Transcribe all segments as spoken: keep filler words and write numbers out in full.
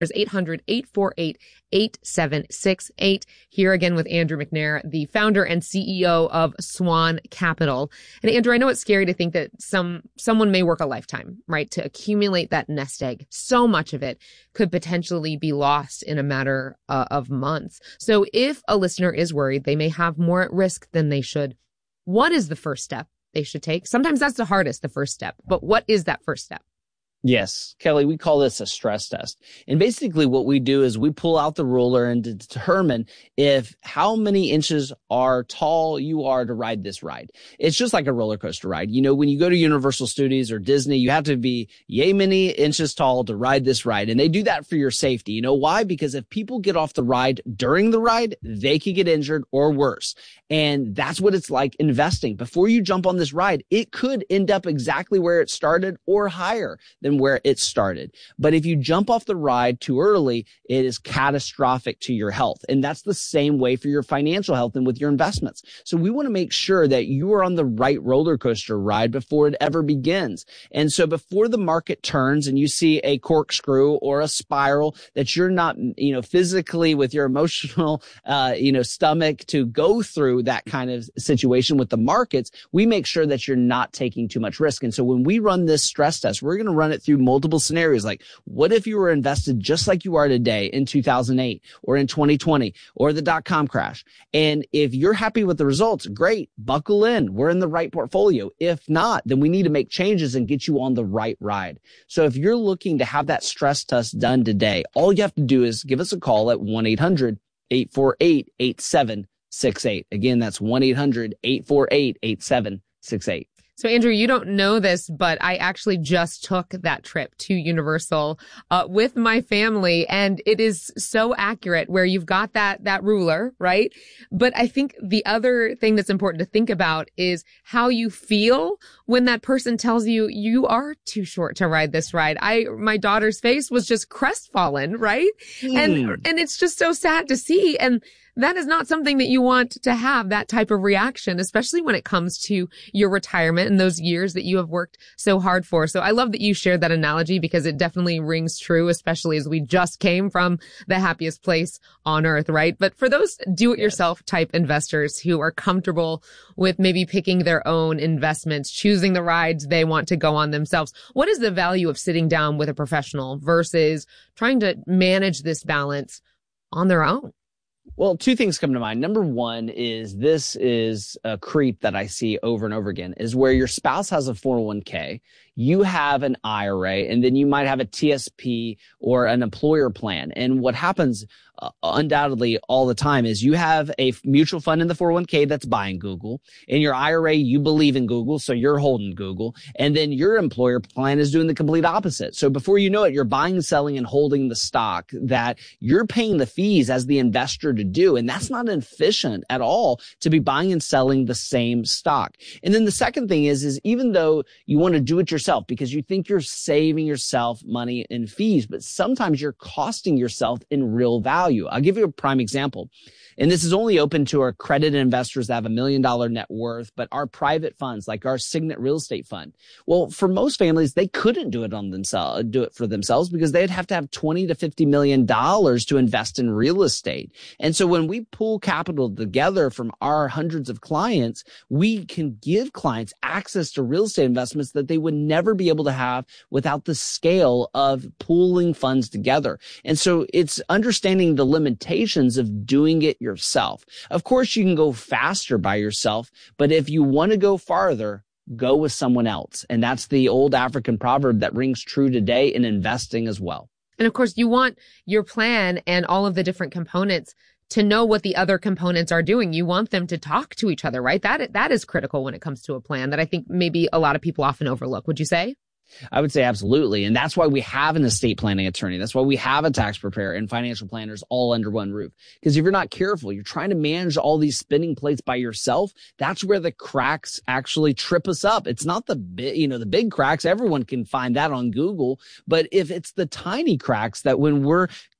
There's eight hundred, eight four eight, eight seven six eight. Here again with Andrew McNair, the founder and C E O of Swan Capital. And Andrew, I know it's scary to think that some someone may work a lifetime, right, to accumulate that nest egg. So much of it could potentially be lost in a matter uh, of months. So if a listener is worried they may have more at risk than they should, what is the first step they should take? Sometimes that's the hardest, the first step. But what is that first step? Yes, Kelly, we call this a stress test. And basically what we do is we pull out the ruler and to determine if how many inches are tall you are to ride this ride. It's just like a roller coaster ride. You know, when you go to Universal Studios or Disney, you have to be yay many inches tall to ride this ride. And they do that for your safety. You know why? Because if people get off the ride during the ride, they could get injured or worse. And that's what it's like investing. Before you jump on this ride, it could end up exactly where it started or higher than where it started. But if you jump off the ride too early, it is catastrophic to your health. And that's the same way for your financial health and with your investments. So we want to make sure that you are on the right roller coaster ride before it ever begins. And so before the market turns and you see a corkscrew or a spiral that you're not, you know, physically with your emotional, uh, you know, stomach to go through that kind of situation with the markets, we make sure that you're not taking too much risk. And so when we run this stress test, we're going to run it through multiple scenarios. Like, what if you were invested just like you are today in two thousand eight or in twenty twenty or the dot-com crash? And if you're happy with the results, great, buckle in. We're in the right portfolio. If not, then we need to make changes and get you on the right ride. So if you're looking to have that stress test done today, all you have to do is give us a call at one eight hundred, eight four eight, eight seven six eight. Again, that's one eight hundred, eight four eight, eight seven six eight. So, Andrew, you don't know this, but I actually just took that trip to Universal uh, with my family, and it is so accurate where you've got that that ruler, right? But I think the other thing that's important to think about is how you feel when that person tells you you are too short to ride this ride. I my daughter's face was just crestfallen, right? Mm. And and it's just so sad to see. And that is not something that you want to have, that type of reaction, especially when it comes to your retirement and those years that you have worked so hard for. So I love that you shared that analogy because it definitely rings true, especially as we just came from the happiest place on earth, right? But for those do-it-yourself type investors who are comfortable with maybe picking their own investments, choosing the rides they want to go on themselves, what is the value of sitting down with a professional versus trying to manage this balance on their own? Well, two things come to mind. Number one is this is a creep that I see over and over again is where your spouse has a four oh one k, you have an I R A, and then you might have a T S P or an employer plan. And what happens uh, undoubtedly all the time is you have a mutual fund in the four oh one k that's buying Google. In your I R A, you believe in Google, so you're holding Google. And then your employer plan is doing the complete opposite. So before you know it, you're buying, selling, and holding the stock that you're paying the fees as the investor to do. And that's not efficient at all to be buying and selling the same stock. And then the second thing is, is even though you want to do it yourself because you think you're saving yourself money in fees, but sometimes you're costing yourself in real value. I'll give you a prime example. And this is only open to our accredited investors that have a million dollar net worth, but our private funds, like our Signet Real Estate Fund. Well, for most families, they couldn't do it on themselves, do it for themselves because they'd have to have twenty to fifty million dollars to invest in real estate. And so when we pull capital together from our hundreds of clients, we can give clients access to real estate investments that they would never be able to have without the scale of pooling funds together. And so it's understanding the limitations of doing it yourself. Of course, you can go faster by yourself, but if you want to go farther, go with someone else. And that's the old African proverb that rings true today in investing as well. And of course, you want your plan and all of the different components to know what the other components are doing. You want them to talk to each other, right? That that is critical when it comes to a plan that I think maybe a lot of people often overlook. Would you say? I would say absolutely. And that's why we have an estate planning attorney. That's why we have a tax preparer and financial planners all under one roof. Because if you're not careful, you're trying to manage all these spinning plates by yourself. That's where the cracks actually trip us up. It's not the big, you know, the big cracks. Everyone can find that on Google. But if it's the tiny cracks that when we're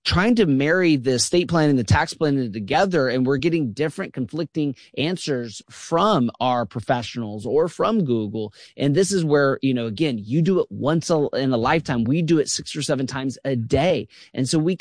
trying to marry the estate plan and the tax plan together, and we're getting different conflicting answers from our professionals or from Google. And this is where, you know, again, you do it once in a lifetime. We do it six or seven times a day. And so we